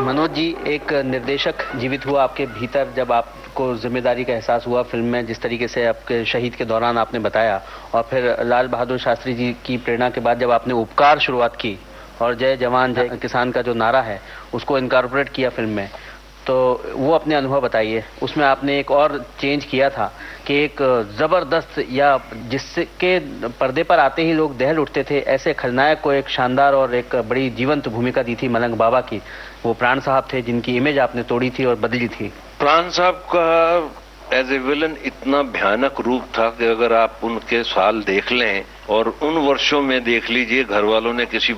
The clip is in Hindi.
मनोज जी, एक निर्देशक जीवित हुआ आपके भीतर जब आपको जिम्मेदारी का एहसास हुआ फिल्म में, जिस तरीके से आपके शहीद के दौरान आपने बताया, और फिर लाल बहादुर शास्त्री जी की प्रेरणा के बाद जब आपने उपकार शुरुआत की और जय जवान जय किसान का जो नारा है उसको इनकॉर्पोरेट किया फिल्म में, तो वो अपने अनुभव बताइए। उसमें आपने एक और चेंज किया था कि एक जबरदस्त, या जिसके पर्दे पर आते ही लोग दहल उठते थे, ऐसे खलनायक को एक शानदार और एक बड़ी जीवंत भूमिका दी थी मलंग बाबा की। वो प्राण साहब थे जिनकी इमेज आपने तोड़ी थी और बदली थी। प्राण साहब का एज ए विलन इतना भयानक रूप था कि अगर आप उनके साल देख लें और उन वर्षों में देख लीजिए, घर वालों ने किसी